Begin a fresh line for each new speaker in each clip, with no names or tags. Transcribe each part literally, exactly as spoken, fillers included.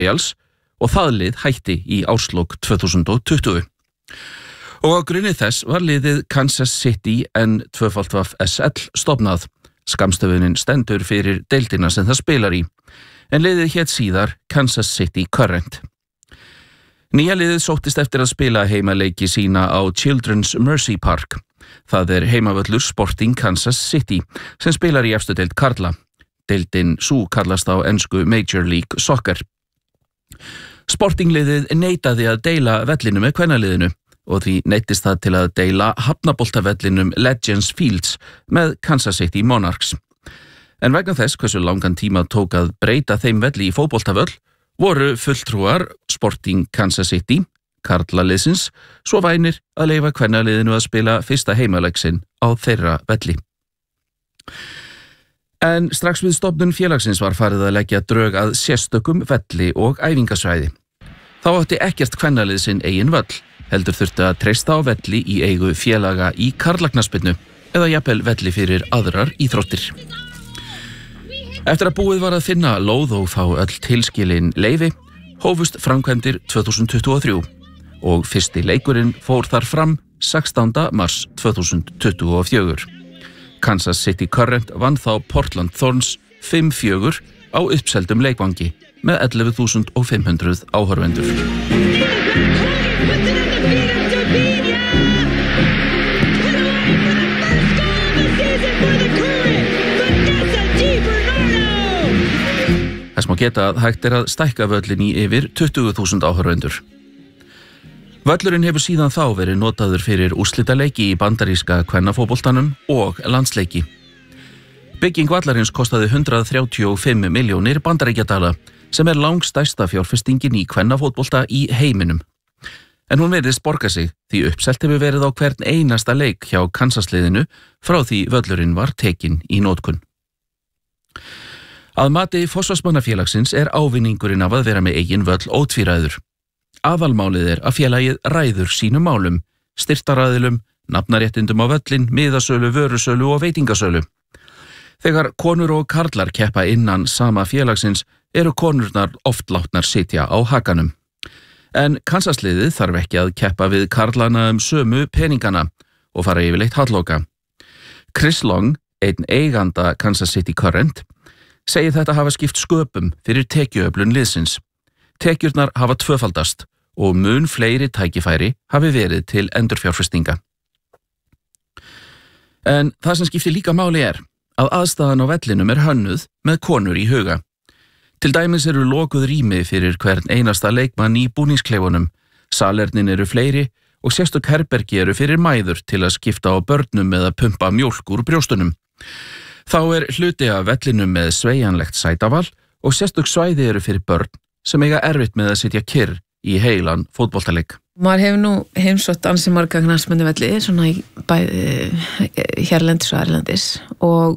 Royals og það lið hætti í árslok tvö þúsund tuttugu. Og á grunni þess var liðið Kansas City N tvö S L stofnað. Skammstöfunin stendur fyrir deildina sem það spilar í, en liðið hét síðar Kansas City Current. Nýja liðið sóttist eftir að spila heimaleiki sína á Children's Mercy Park. Það er heimavöllur Sporting Kansas City sem spilar í efstu deild karla. Deildin sú kallast á ensku Major League Soccer. Sportingliðið neitaði að deila vellinu með kvennaliðinu og því neyttist það til að deila hafnaboltavellinum Legends Fields með Kansas City Monarchs. En vegna þess hversu langan tíma tók að breyta þeim velli í fótboltavöll voru fulltrúar Sporting Kansas City, karlaliðsins, svo vænir að leyfa kvennaliðinu að spila fyrsta heimaleik sinn á þeirra velli. En strax við stofnun félagsins var farið að leggja drög að sérstökum velli og æfingasvæði. Þá átti ekkert kvennalið sinn eigin völl, heldur þurfti að treysta á velli í eigu félaga í karlaknarsspyrnu eða jafnvel velli fyrir aðrar íþróttir. Eftir að búið var að finna lóð og fá öll tilskilin leyfi, hófust framkvæmdir tvö þúsund tuttugu og þrjú og fyrsti leikurinn fór þar fram sextánda mars tvö þúsund tuttugu og fjögur. Kansas City Current vann þá Portland Thorns fimm fjögur á uppseldum leikvangi með ellefu þúsund fimm hundruð áhorfendur. Þess má geta að hægt er að stækka völlin í yfir tuttugu þúsund áhorfendur. Völlurinn hefur síðan þá verið notaður fyrir úrslitaleiki í bandaríska kvennafótboltanum og landsleiki. Bygging vallarins kostaði hundrað þrjátíu og fimm milljónir bandaríkjadala sem er langstærsta fjárfestingin í kvennafótbolta í heiminum. En hún virðist borga sig því uppselt hefur verið á hvern einasta leik hjá Kansasliðinu frá því völlurinn var tekinn í notkun. Að mati forsvarsmannafélagsins er ávinningurinn af að vera með eigin völl ótvíræður. Aðalmálið er að félagið ræður sínum málum, styrktaraðilum, nafnaréttindum á völlin, miðasölu, vörusölu og veitingasölu. Þegar konur og karlar keppa innan sama félagsins eru konurnar oft látnar sitja á hakanum. En Kansasliðið þarf ekki að keppa við karlana um sömu peningana og fara yfirleitt hallóka. Chris Long, einn eiganda Kansas City Current, segir þetta hafa skipt sköpum fyrir tekjuöflun liðsins. Tekjurnar hafa tvöfaldast og mun fleiri tækifæri hafi verið til endurfjárfestinga. En það sem skiptir líka máli er að aðstæðan á vellinum er hönnuð með konur í huga. Til dæmis eru lokuð rými fyrir hvern einasta leikmann í búningskleifunum, salernin eru fleiri og sérstök herbergi eru fyrir mæður til að skipta á börnum eða pumpa mjólk úr brjóstunum. Þá er hluti af vellinum með sveigjanlegt sætaval og sérstök svæði eru fyrir börn sem eiga erfitt með að sitja kyrr í heilan fótboltaleik.
Maður hefur nú heimsótt ansi marga knattspyrnuvelli svona í bæði hérlendis og erlendis og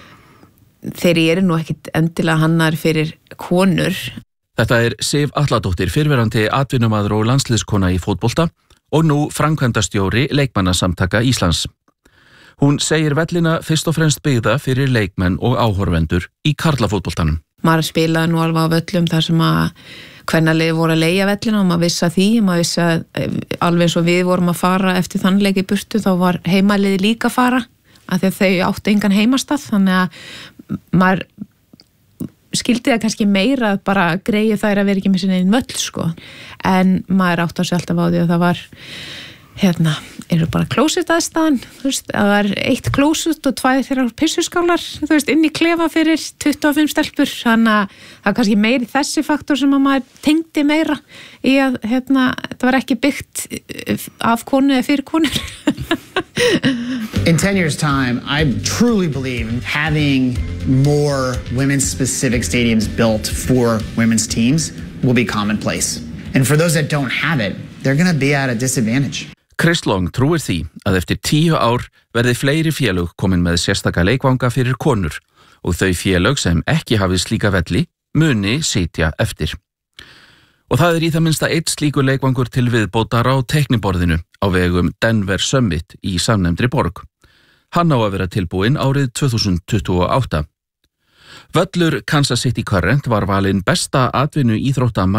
þeir eru nú ekkit endilega hannar fyrir konur.
Þetta er Sif Atladóttir, fyrrverandi atvinnumaður og landsliðskona í fótbolta og nú framkvæmdastjóri Leikmannasamtaka Íslands. Hún segir vellina fyrst og fremst byggða fyrir leikmenn og áhorfendur í karlafótboltanum.
Maður spilaði nú alveg á völlum þar sem að kvennalið voru að leigja vellina og maður vissi að því, maður vissi að alveg eins og við vorum að fara eftir þann leik í burtu þá var heimaliði líka að fara af því að þau áttu engan heimastað, þannig að maður skildi það kannski meira að bara greið þær að vera ekki með sinni einn völl sko, en maður átti að segja alltaf á því að það var hérna, eru bara klósett aðstæðan, þú veist, að það er eitt klósett og tvær þeirra pissuskálar, þú veist, inn í klefa fyrir tuttugu og fimm stelpur, þannig að það er kannski meiri þessi faktor sem að maður tengdi meira í að, hérna, það var ekki byggt af konu eða fyrir konur.
In ten years time, I truly believe having more women's specific stadiums built for women's teams will be commonplace. And for those that don't have it, they're going to be at a disadvantage.
Chris Long trúir því að eftir tíu ár verði fleiri félög komin með sérstaka leikvanga fyrir konur og þau félög sem ekki hafið slíka velli muni sitja eftir. Og það er í það minnsta einn slíkur leikvangur til viðbótar á teikniborðinu á vegum Denver Summit í samnefndri borg. Hann á að vera tilbúinn árið tvö þúsund tuttugu og átta. Völlur Kansas City Current var valinn besta atvinnu íþróttamann